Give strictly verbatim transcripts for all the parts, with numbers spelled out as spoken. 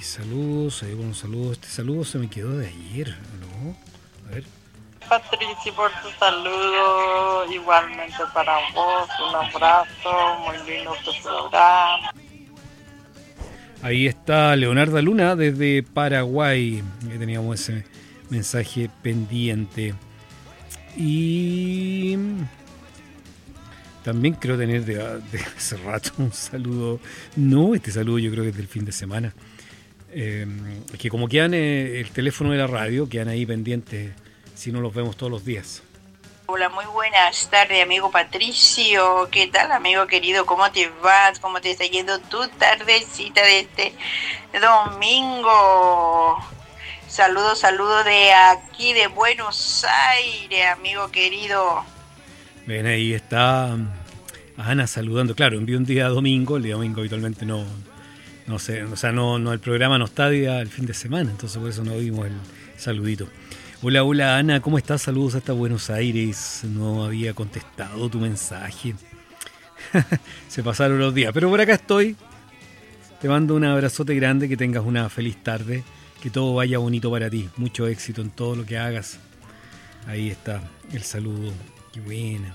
saludos, ahí con saludos. Este saludo se me quedó de ayer, ¿no? A ver. Patricia, por tu saludo, igualmente para vos, un abrazo, muy lindo tu programa. Ahí está Leonardo Luna desde Paraguay, que teníamos ese mensaje pendiente. Y también creo tener de, de hace rato un saludo, no, este saludo yo creo que es del fin de semana, eh, que como quedan eh, el teléfono de la radio, quedan ahí pendientes si no los vemos todos los días. Hola, muy buenas tardes, amigo Patricio. ¿Qué tal, amigo querido? ¿Cómo te vas? ¿Cómo te está yendo tu tardecita de este domingo? Saludos, saludos de aquí, de Buenos Aires, amigo querido. Ven, ahí está Ana saludando. Claro, envió un día domingo. El día domingo habitualmente no, no sé, o sea, no, no, el programa no está día el fin de semana, entonces por eso no vimos el saludito. Hola, hola Ana, ¿cómo estás? Saludos hasta Buenos Aires. No había contestado tu mensaje. Se pasaron los días, pero por acá estoy. Te mando un abrazote grande, que tengas una feliz tarde, que todo vaya bonito para ti. Mucho éxito en todo lo que hagas. Ahí está el saludo. Qué buena.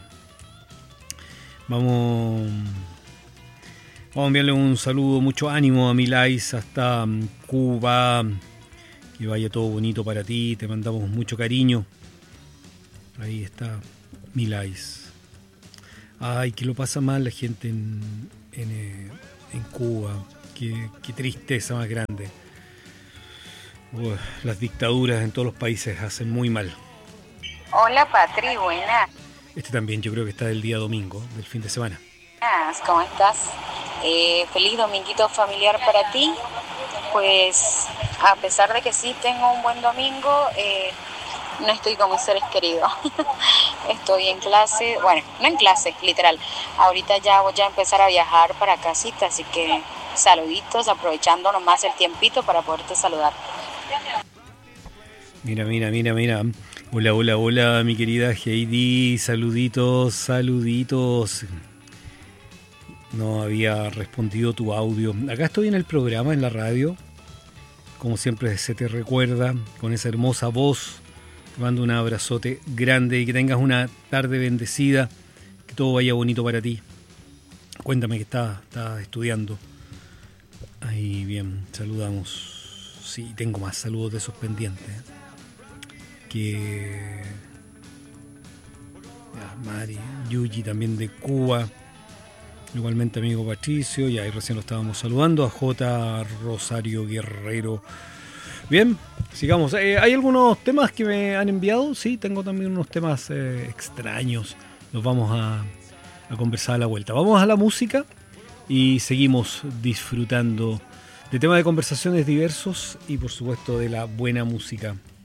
Vamos, vamos a enviarle un saludo, mucho ánimo a Milais hasta Cuba. Que vaya todo bonito para ti, te mandamos mucho cariño. Ahí está Milais. Ay, que lo pasa mal la gente en, en, en Cuba. Qué, qué tristeza más grande. Uf, las dictaduras en todos los países hacen muy mal. Hola, Patri, buenas. Este también yo creo que está del día domingo, del fin de semana. ¿Cómo estás? Eh, feliz dominguito familiar para ti. Pues a pesar de que sí tengo un buen domingo, eh, no estoy con mis seres queridos. Estoy en clase, bueno, no en clase, literal. Ahorita ya voy a empezar a viajar para casita, así que saluditos, aprovechando nomás el tiempito para poderte saludar. Mira, mira, mira, mira. Hola, hola, hola, mi querida Heidi. Saluditos, saluditos. No había respondido tu audio. Acá estoy en el programa, en la radio. Como siempre se te recuerda, con esa hermosa voz. Te mando un abrazote grande y que tengas una tarde bendecida. Que todo vaya bonito para ti. Cuéntame que estás está estudiando. Ahí, bien, saludamos. Sí, tengo más saludos de esos pendientes. Que... Ya, Mari, Yuji también de Cuba. Igualmente amigo Patricio, y ahí recién lo estábamos saludando, a J. Rosario Guerrero. Bien, sigamos. Eh, ¿Hay algunos temas que me han enviado? Sí, tengo también unos temas eh, extraños. Los vamos a, a conversar a la vuelta. Vamos a la música y seguimos disfrutando de temas de conversaciones diversos y por supuesto de la buena música.